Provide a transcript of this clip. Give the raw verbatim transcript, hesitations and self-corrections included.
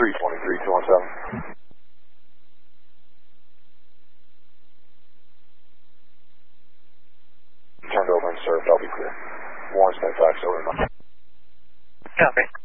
three twenty-three, two one seven. Turned over and served, I'll be clear. Warren stand five, so we're not. Copy.